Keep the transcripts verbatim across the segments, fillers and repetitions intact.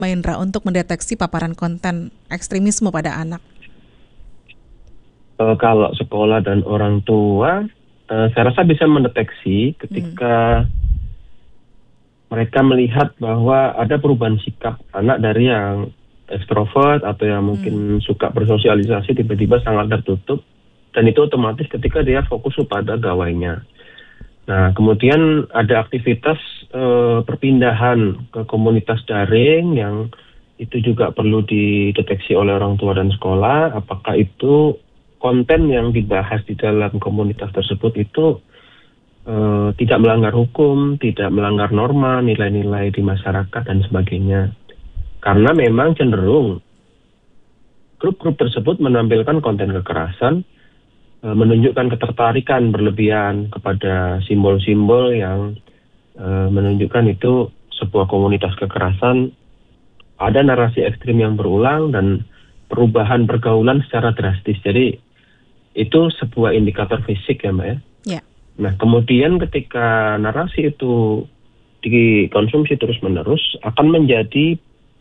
Mahendra untuk mendeteksi paparan konten ekstremisme pada anak? Uh, kalau sekolah dan orang tua, uh, saya rasa bisa mendeteksi ketika hmm. mereka melihat bahwa ada perubahan sikap anak dari yang ekstrovert atau yang mungkin hmm. suka bersosialisasi tiba-tiba sangat tertutup, dan itu otomatis ketika dia fokus pada gawainya. Nah, kemudian ada aktivitas eh, perpindahan ke komunitas daring yang itu juga perlu dideteksi oleh orang tua dan sekolah. Apakah itu konten yang dibahas di dalam komunitas tersebut itu eh, tidak melanggar hukum, tidak melanggar norma, nilai-nilai di masyarakat dan sebagainya. Karena memang cenderung grup-grup tersebut menampilkan konten kekerasan, menunjukkan ketertarikan berlebihan kepada simbol-simbol yang uh, menunjukkan itu sebuah komunitas kekerasan, ada narasi ekstrim yang berulang dan perubahan pergaulan secara drastis. Jadi itu sebuah indikator fisik ya Mbak ya. Yeah. Nah kemudian ketika narasi itu dikonsumsi terus-menerus akan menjadi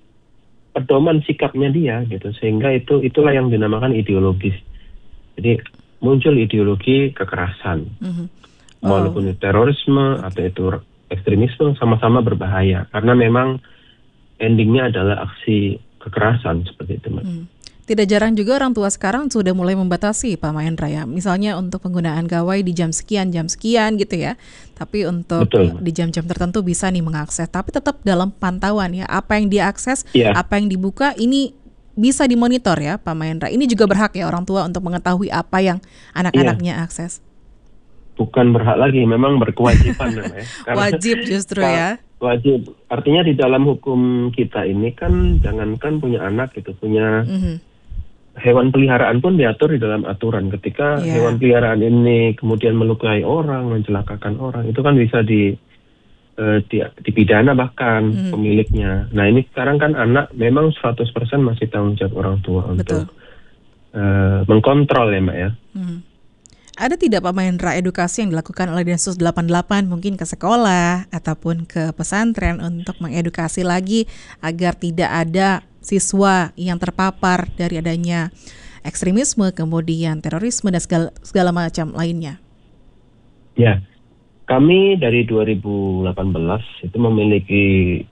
pedoman sikapnya dia gitu, sehingga itu itulah yang dinamakan ideologis. Jadi muncul ideologi kekerasan, mm-hmm. oh. walaupun itu terorisme atau itu ekstremisme sama-sama berbahaya karena memang endingnya adalah aksi kekerasan seperti itu. Mm. Tidak jarang juga orang tua sekarang sudah mulai membatasi Pak Mahendra ya, misalnya untuk penggunaan gawai di jam sekian jam sekian gitu ya, tapi untuk Betul. Di jam-jam tertentu bisa nih mengakses, tapi tetap dalam pantauan ya, apa yang diakses, yeah. apa yang dibuka ini bisa dimonitor ya Pak Mahendra. Ini juga berhak ya orang tua untuk mengetahui apa yang anak-anaknya iya. akses. Bukan berhak lagi, memang berkewajiban ya. Wajib justru ya. Wajib. Artinya di dalam hukum kita ini kan jangankan punya anak gitu, punya mm-hmm. hewan peliharaan pun diatur di dalam aturan. Ketika yeah. hewan peliharaan ini kemudian melukai orang, mencelakakan orang, itu kan bisa di Di, dipidana bahkan hmm. pemiliknya. Nah ini sekarang kan anak memang seratus persen masih tanggung jawab orang tua Betul. Untuk uh, mengkontrol ya Mbak ya. Hmm. Ada tidak Pak Mahendra edukasi yang dilakukan oleh Densus delapan puluh delapan mungkin ke sekolah ataupun ke pesantren untuk mengedukasi lagi agar tidak ada siswa yang terpapar dari adanya ekstremisme, kemudian terorisme dan segala, segala macam lainnya? Ya. Kami dari dua ribu delapan belas itu memiliki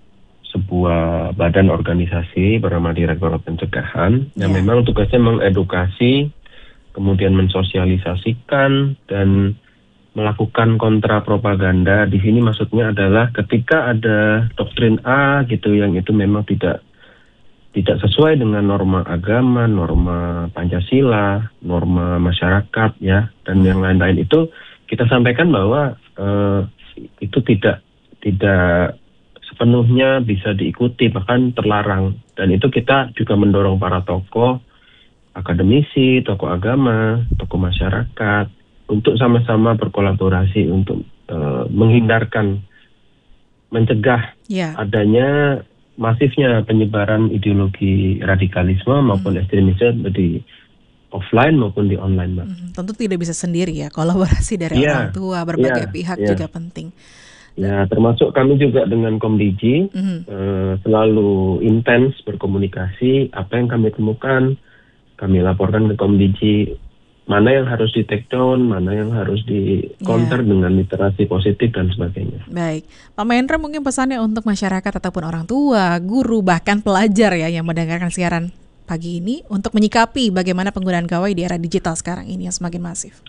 sebuah badan organisasi bernama Direktorat Pencegahan yeah. yang memang tugasnya mengedukasi, kemudian mensosialisasikan dan melakukan kontra propaganda. Di sini maksudnya adalah ketika ada doktrin A gitu yang itu memang tidak tidak sesuai dengan norma agama, norma Pancasila, norma masyarakat ya dan yang lain-lain itu kita sampaikan bahwa uh, itu tidak tidak sepenuhnya bisa diikuti, bahkan terlarang. Dan itu kita juga mendorong para tokoh, akademisi, tokoh agama, tokoh masyarakat untuk sama-sama berkolaborasi untuk uh, menghindarkan, mencegah yeah. adanya masifnya penyebaran ideologi radikalisme maupun hmm. ekstremisme di offline maupun di online, Mbak. Hmm, tentu tidak bisa sendiri ya, kolaborasi dari yeah, orang tua, berbagai yeah, pihak yeah. juga penting. Ya, termasuk kami juga dengan Komdiji mm-hmm. uh, selalu intens berkomunikasi. Apa yang kami temukan, kami laporkan ke Komdiji. Mana yang harus di take down, mana yang harus di counter yeah. dengan literasi positif dan sebagainya. Baik, Pak Mahendra mungkin pesannya untuk masyarakat ataupun orang tua, guru, bahkan pelajar ya yang mendengarkan siaran pagi ini untuk menyikapi bagaimana penggunaan gawai di era digital sekarang ini yang semakin masif.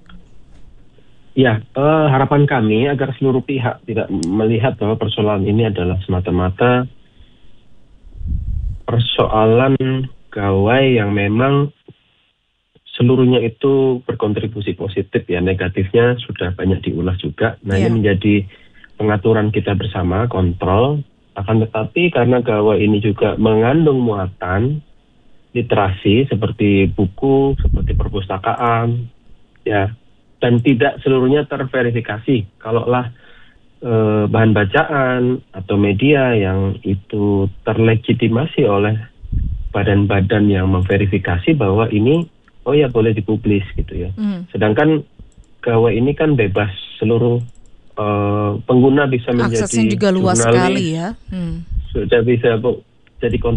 Ya, uh, harapan kami agar seluruh pihak tidak melihat bahwa persoalan ini adalah semata-mata persoalan gawai yang memang seluruhnya itu berkontribusi positif ya, negatifnya sudah banyak diulas juga. Nah yeah. ini menjadi pengaturan kita bersama, kontrol. Akan tetapi karena gawai ini juga mengandung muatan literasi seperti buku, seperti perpustakaan, ya, dan tidak seluruhnya terverifikasi. Kalaulah eh, bahan bacaan atau media yang itu terlegitimasi oleh badan-badan yang memverifikasi bahwa ini, oh ya boleh dipublis gitu ya. Hmm. Sedangkan gawai ini kan bebas, seluruh eh, pengguna bisa menjadi aksesnya juga luas jurnalis, sekali ya. Hmm. Sudah bisa bu, jadi